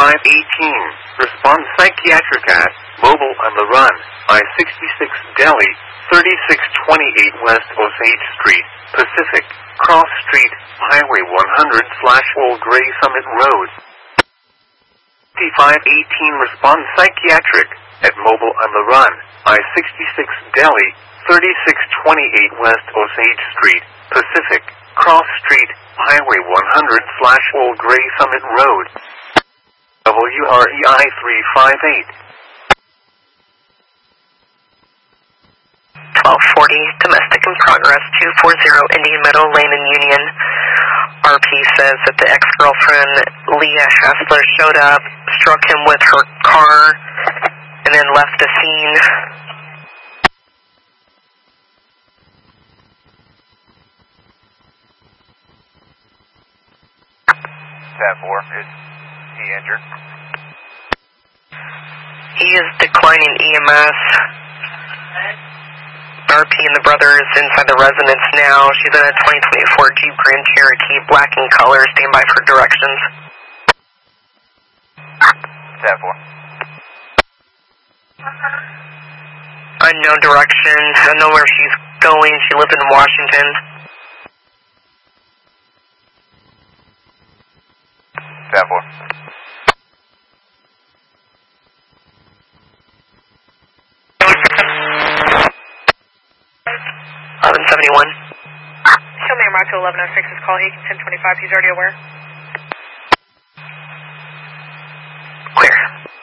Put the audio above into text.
Respond psychiatric at Mobile on the Run, I-66 Delhi, 3628 West Osage Street, Pacific, Cross Street, Highway 100/Old Gray Summit Road. 5518 Respond psychiatric at Mobile on the Run, I-66 Delhi, 3628 West Osage Street, Pacific, Cross Street, Highway 100/Old Gray Summit Road. WREI 358. 1240, domestic in progress, 240 Indian Meadow Lane in Union. RP says that the ex-girlfriend, Leah Hassler, showed up, struck him with her car, and then left the scene. Tab 4, is he injured? He is declining EMS. RP and the brother is inside the residence now. She's in a 2024 Jeep Grand Cherokee, black in color. Stand by for directions. Tab 4. Unknown direction. I know where she's going. She lives in Washington. Tab 4. 1171. Show me Rock to 1106 is call. He can 1025. He's already aware.